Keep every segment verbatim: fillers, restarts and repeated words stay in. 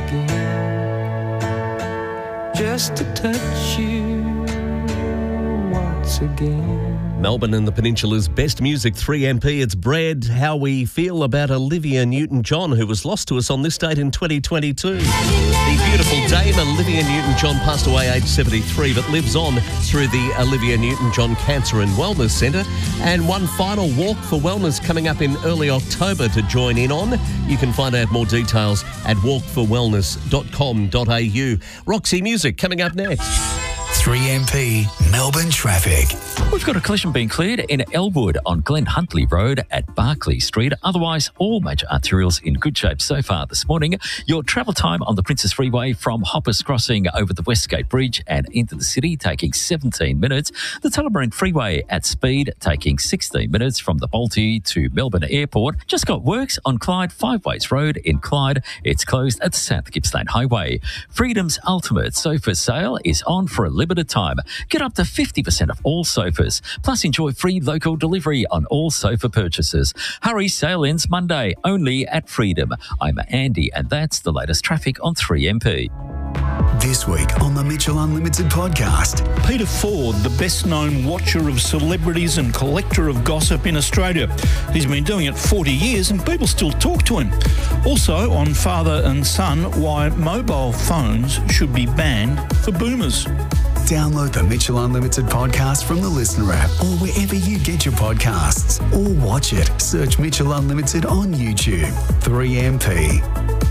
again, just to touch you once again. Melbourne and the Peninsula's best music, three M P. It's Bread. How we feel about Olivia Newton-John, who was lost to us on this date in twenty twenty-two. The beautiful Dame Olivia Newton-John passed away aged seventy-three, but lives on through the Olivia Newton-John Cancer and Wellness Centre. And one final walk for wellness coming up in early October to join in on. You can find out more details at walk for wellness dot com dot a u. Roxy Music coming up next. three M P Melbourne traffic. We've got a collision being cleared in Elwood on Glen Huntley Road at Barclay Street. Otherwise, all major arterials in good shape so far this morning. Your travel time on the Princess Freeway from Hoppers Crossing over the Westgate Bridge and into the city taking seventeen minutes. The Tullamarine Freeway at speed taking sixteen minutes from the Balti to Melbourne Airport. Just got works on Clyde Five Ways Road in Clyde. It's closed at the South Gippsland Highway. Freedom's Ultimate Sofa Sale is on for a limited time. Get up to fifty percent off all sofas, plus enjoy free local delivery on all sofa purchases. Hurry, sale ends Monday, only at Freedom. I'm Andy, and that's the latest traffic on three M P. This week on the Mitchell Unlimited podcast. Peter Ford, the best-known watcher of celebrities and collector of gossip in Australia. He's been doing it forty years and people still talk to him. Also on Father and Son, why mobile phones should be banned for boomers. Download the Mitchell Unlimited podcast from the Listener app or wherever you get your podcasts. Or watch it. Search Mitchell Unlimited on YouTube. three M P.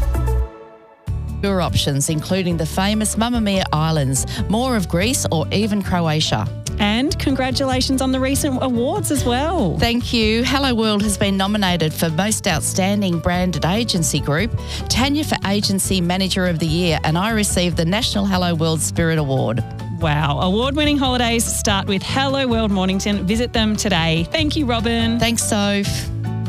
Tour options, including the famous Mamma Mia Islands, more of Greece or even Croatia. And congratulations on the recent awards as well. Thank you. Hello World has been nominated for Most Outstanding Branded Agency Group, Tanya for Agency Manager of the Year, and I received the National Hello World Spirit Award. Wow. Award-winning holidays start with Hello World Mornington. Visit them today. Thank you, Robin. Thanks, Soph.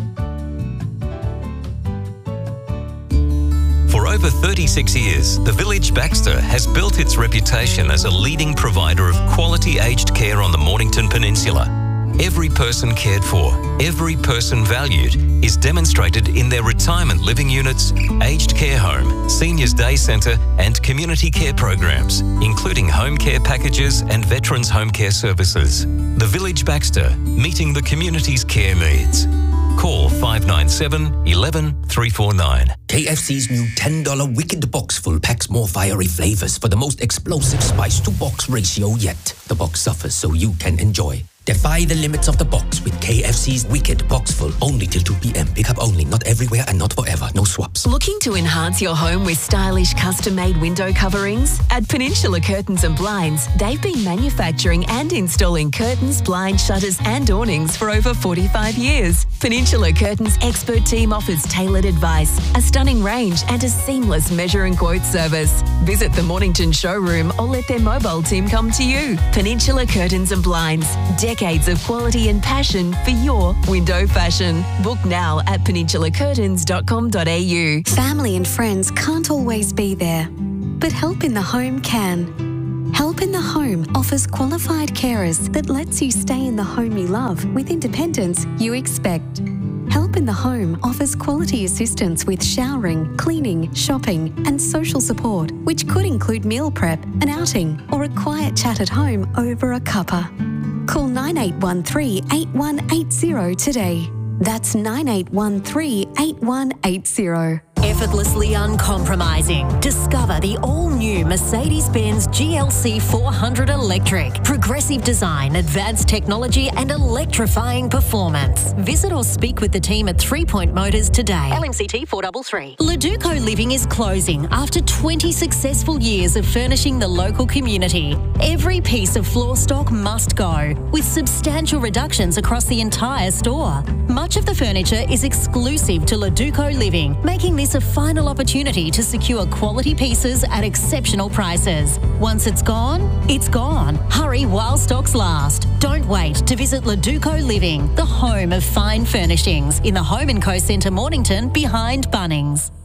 For over thirty-six years, the Village Baxter has built its reputation as a leading provider of quality aged care on the Mornington Peninsula. Every person cared for, every person valued is demonstrated in their retirement living units, aged care home, seniors day centre and community care programs, including home care packages and veterans home care services. The Village Baxter, meeting the community's care needs. Call five nine seven, one one, three four nine. K F C's new ten dollar Wicked Box Full packs more fiery flavours for the most explosive spice-to-box ratio yet. The box suffers so you can enjoy. Defy the limits of the box with K F C's Wicked Box Full. Only till two p.m. Pick up only, not everywhere and not forever. No swaps. Looking to enhance your home with stylish custom-made window coverings? At Peninsula Curtains and Blinds, they've been manufacturing and installing curtains, blinds, shutters and awnings for over forty-five years. Peninsula Curtains' expert team offers tailored advice, a stunning range and a seamless measure and quote service. Visit the Mornington showroom or let their mobile team come to you. Peninsula Curtains and Blinds. Decades of quality and passion for your window fashion. Book now at peninsula curtains dot com dot a u. Family and friends can't always be there, but Help in the Home can. Help in the Home offers qualified carers that lets you stay in the home you love with independence you expect. Help in the Home offers quality assistance with showering, cleaning, shopping and social support, which could include meal prep, an outing or a quiet chat at home over a cuppa. Call nine eight one three, eight one eight zero today. That's nine eight one three, eight one eight zero. Effortlessly uncompromising. Discover the all-new Mercedes-Benz G L C four hundred Electric. Progressive design, advanced technology and electrifying performance. Visit or speak with the team at Three Point Motors today. L M C T four three three. Leduco Living is closing after twenty successful years of furnishing the local community. Every piece of floor stock must go, with substantial reductions across the entire store. Much of the furniture is exclusive to Leduco Living, making this a final opportunity to secure quality pieces at exceptional prices. Once it's gone, it's gone. Hurry while stocks last. Don't wait to visit Leduco Living, the home of fine furnishings, in the Home and Co Centre Mornington behind Bunnings.